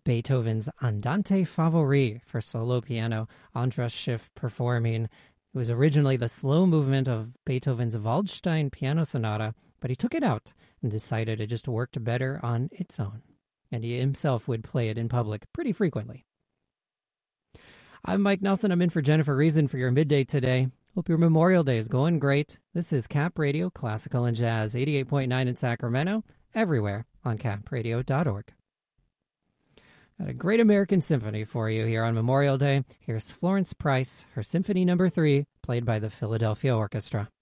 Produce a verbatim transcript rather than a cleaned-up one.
Beethoven's Andante Favori for solo piano, Andras Schiff performing. It was originally the slow movement of Beethoven's Waldstein Piano Sonata, but he took it out and decided it just worked better on its own. And he himself would play it in public pretty frequently. I'm Mike Nelson. I'm in for Jennifer Reason for your midday today. Hope your Memorial Day is going great. This is Cap Radio Classical and Jazz, eighty-eight point nine in Sacramento, everywhere on cap radio dot org. Got a great American symphony for you here on Memorial Day. Here's Florence Price, her Symphony Number Three, played by the Philadelphia Orchestra.